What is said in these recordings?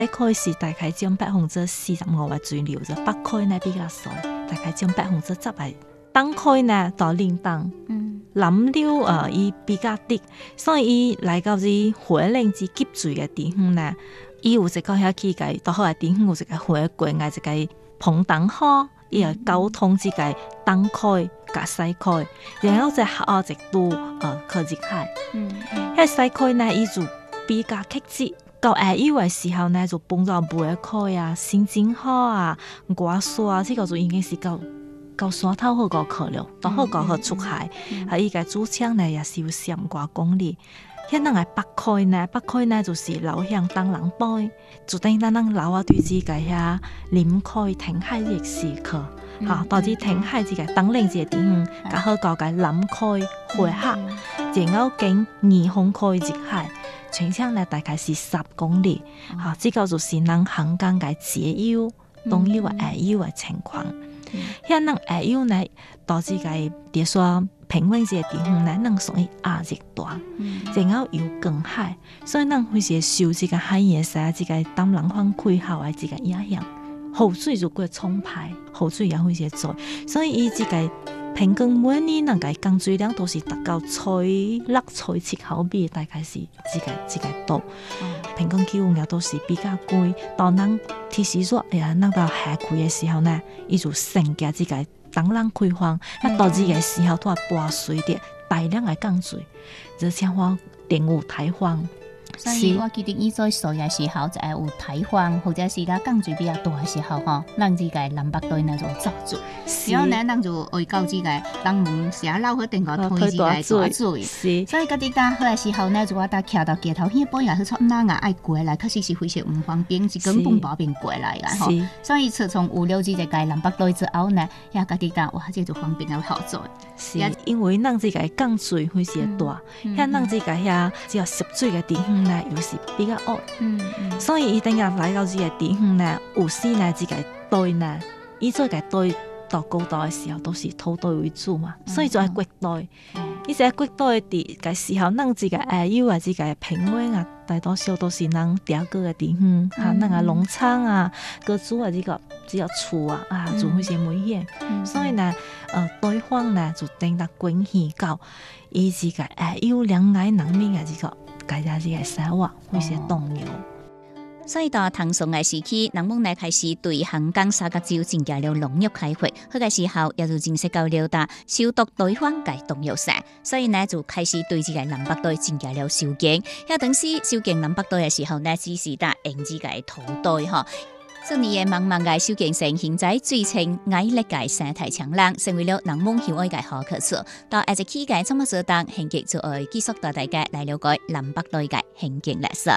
一開始大概將45%的水流咗，北開呢比較少，大概將10%係東開呢到嶺東，南流伊比較低，所以伊來到啲火嶺之急水嘅地方呢，伊有一個遐起個到後來地方有一個火過崖一個彭東河，伊個交通之個東開甲西開，然後再下一度科技海，喺西開呢伊就比較棘節。到下游嘅時候呢，就碰到梅開啊、新津河啊、瓜沙啊，這個就已經是到山頭好個去了，到好個去出海，伊個主場呢也是有3多公里。遐人係北開呢就是流向東南北，就等於咱老啊對之個遐臨開停海嘅時刻，到至停海之個東嶺之個地方，較好搞個南開回海，然後經二峰開入海。全程呢大概是10公里，這個就是咱香港嘅節游、東游啊、下游嘅情況。遐咱下游呢，導致個地說平穩這個地方呢，咱屬於亞熱帶，然後有近海，所以咱會是受這個海洋曬、這個東南風氣候嘅這個影響，雨水就過充沛，雨水也會是做，所以伊這個。平均每年能夠降水量都是達到6、7毫米，大概是這個度。平均氣溫也都是比較貴。當咱提示說，咱到夏季嘅時候呢，伊就增加這個東南開放，那到這個時候都係撥水的大量嘅降水，就像話電霧颱風。 所以我記得伊在數嘅時候就係有颱風，或者是咧降水比較大嘅時候吼，咱這個南北隊呢就抓住，然後呢咱就會到這個人們寫樓嗰定個推這個大水，所以嗰啲搭好嘅時候呢，就我搭徛到街頭邊本來去出哪個愛過來，確實是非常唔方便，是根本冇便過來嘅吼。所以自從有了這個南北隊之後呢，呀嗰啲搭哇，這就方便了好多。 是因為咱這個降水會是大，像咱這個遐只要濕水嘅地方呢，又是比較惡，所以一定要來到這個地方呢，有時呢這個隊呢，伊做個隊到高度嘅時候都是土隊為主嘛，所以就係國隊。伊這個國隊嘅時候，咱這個下游啊，這個平穩啊，大多數都是咱調過嘅地方，咱個農場啊、各組啊，這個厝啊，就會是危險。所以呢，對方呢就等到關係到伊這個下游兩岸人民嘅這個大家這個生活會是動搖。 所以到唐宋嘅時期，人們呢開始對香港三角洲增加了農業開發，嗰個時候也就正式到了達消毒對方嘅動搖性，所以呢就開始對這個南北隊增加了修建。喺當時修建南北隊嘅時候呢，只是達用這個土隊嗬。這年嘅茫茫嘅修建成現在最稱矮礫嘅生態長廊，成為了人們喜愛嘅好去處。到下一期嘅這麼做當興建就會繼續帶大家來了解南北隊嘅興建歷史。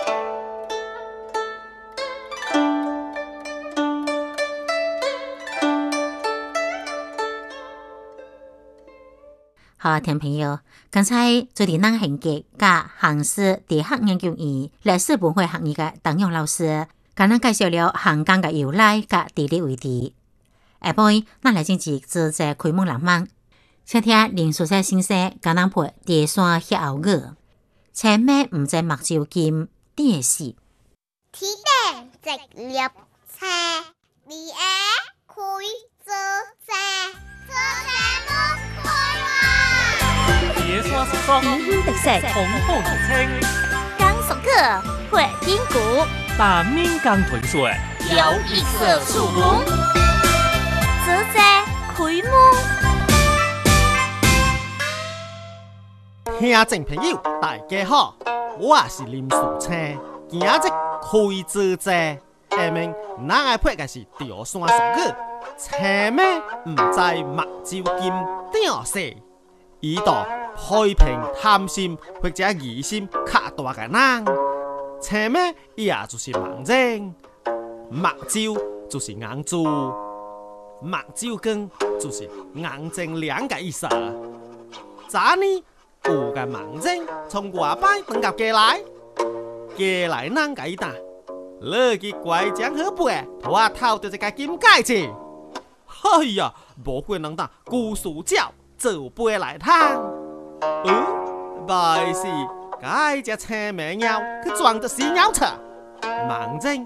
好，聽朋友，剛才做啲人興建加杭師地學研究院歷史本會學院嘅鄧陽老師，簡單介紹了香港嘅由來加地理位置。下晡，咱來進行自在開幕浪漫，請聽林淑珊先生簡單配地山歇後語，青咩唔在目睭見電視， 天頂直立車，你愛開做車，做車冇開話。 野山叔叔， 地理特色， 紅紅青， 江松客，會筋骨， 把面江豚水， 有意色出門，做車開幕。 聽眾朋友，大家好，我是林淑清。今日開做者，下面咱愛配嘅是潮汕俗語，青咩唔在目睭見電視，以度批評貪心或者疑心較大嘅人。青咩也就是盲睛，目睭就是眼珠，目睭光就是眼睛亮嘅意思。咋呢？有個盲睛從外邊登入家來，家來啷個一打，攞起拐杖好背，我偷到一個金戒指。哎呀，無怪人打古樹鳥做背來睇。拜是，該隻青眉鳥去裝着死鳥車， 盲症。